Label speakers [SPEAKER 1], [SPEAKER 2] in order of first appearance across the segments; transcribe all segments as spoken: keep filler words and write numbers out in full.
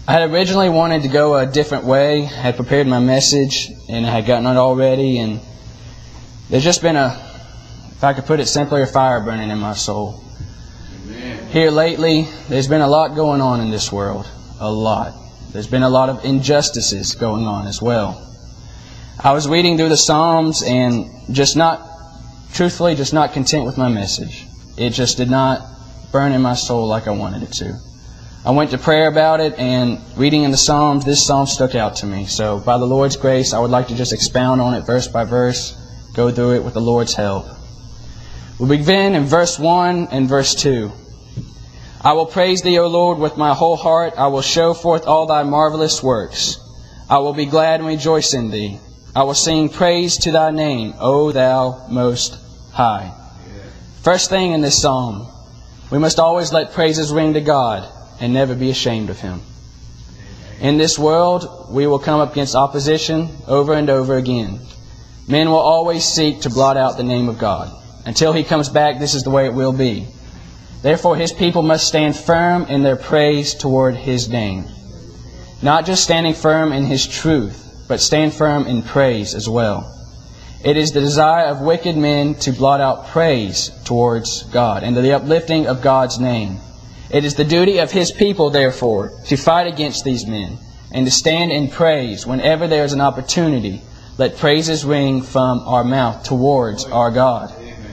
[SPEAKER 1] I had originally wanted to go a different way, had prepared my message, and I had gotten it already, and there's just been a, if I could put it simply, a fire burning in my soul. Amen. Here lately, there's been a lot going on in this world. A lot. There's been a lot of injustices going on as well. I was reading through the Psalms and just not, truthfully, just not content with my message. It just did not burn in my soul like I wanted it to. I went to prayer about it, and reading in the Psalms, this Psalm stuck out to me. So by the Lord's grace, I would like to just expound on it verse by verse, go through it with the Lord's help. We begin in verse one and verse two. I will praise Thee, O Lord, with my whole heart. I will show forth all Thy marvelous works. I will be glad and rejoice in Thee. I will sing praise to Thy name, O Thou Most High. First thing in this psalm, we must always let praises ring to God and never be ashamed of Him. In this world, we will come up against opposition over and over again. Men will always seek to blot out the name of God. Until He comes back, this is the way it will be. Therefore, His people must stand firm in their praise toward His name. Not just standing firm in His truth, but stand firm in praise as well. It is the desire of wicked men to blot out praise towards God and to the uplifting of God's name. It is the duty of His people, therefore, to fight against these men and to stand in praise whenever there is an opportunity. Let praises ring from our mouth towards our God.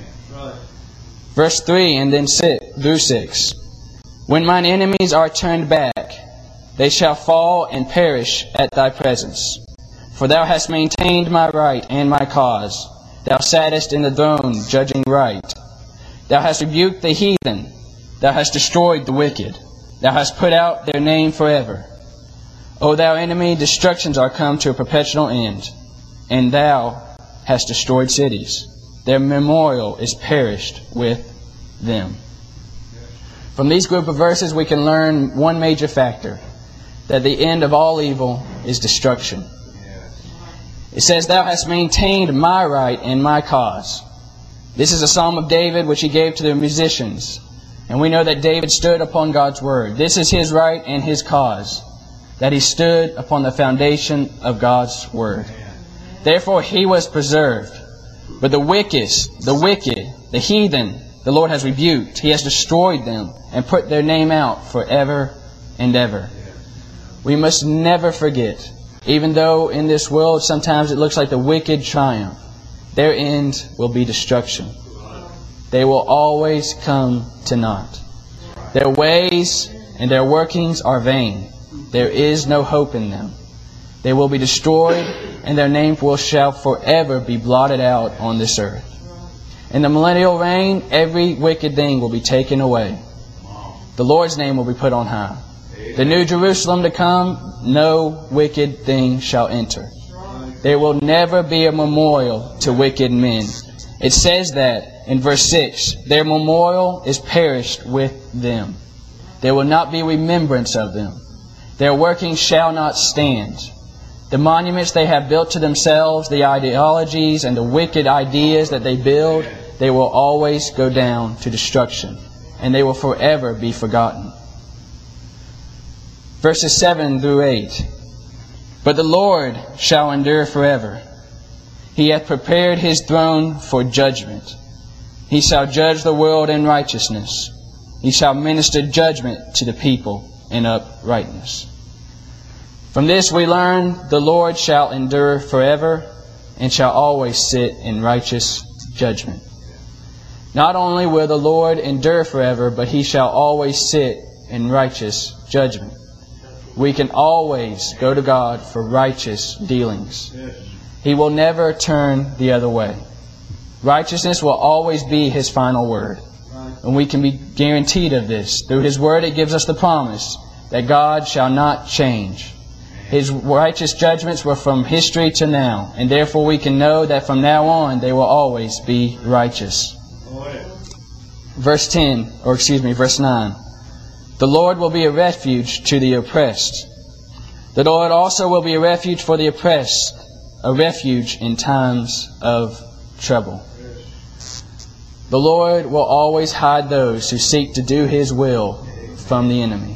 [SPEAKER 1] Verse three and then six, through six. When mine enemies are turned back, they shall fall and perish at Thy presence. For Thou hast maintained my right and my cause. Thou sattest in the throne, judging right. Thou hast rebuked the heathen. Thou hast destroyed the wicked. Thou hast put out their name forever. O Thou enemy, destructions are come to a perpetual end, and Thou hast destroyed cities. Their memorial is perished with them. From these group of verses we can learn one major factor, that the end of all evil is destruction. It says, Thou hast maintained my right and my cause. This is a psalm of David which he gave to the musicians. And we know that David stood upon God's word. This is his right and his cause, that he stood upon the foundation of God's word. Therefore he was preserved. But the wicked, the wicked, the heathen, the Lord has rebuked. He has destroyed them and put their name out forever and ever. We must never forget, even though in this world sometimes it looks like the wicked triumph, their end will be destruction. They will always come to naught. Their ways and their workings are vain. There is no hope in them. They will be destroyed, and their name will shall forever be blotted out on this earth. In the millennial reign, every wicked thing will be taken away. The Lord's name will be put on high. The new Jerusalem to come, no wicked thing shall enter. There will never be a memorial to wicked men. It says that in verse six, their memorial is perished with them. There will not be remembrance of them. Their working shall not stand. The monuments they have built to themselves, the ideologies and the wicked ideas that they build, they will always go down to destruction, and they will forever be forgotten. Verses seven through eight. But the Lord shall endure forever. He hath prepared His throne for judgment. He shall judge the world in righteousness. He shall minister judgment to the people in uprightness. From this we learn the Lord shall endure forever and shall always sit in righteous judgment. Not only will the Lord endure forever, but He shall always sit in righteous judgment. We can always go to God for righteous dealings. He will never turn the other way. Righteousness will always be His final word. And we can be guaranteed of this. Through His word it gives us the promise that God shall not change. His righteous judgments were from history to now, and therefore we can know that from now on they will always be righteous. Verse ten, or excuse me, verse nine. The Lord will be a refuge to the oppressed. The Lord also will be a refuge for the oppressed, a refuge in times of trouble. The Lord will always hide those who seek to do His will from the enemy.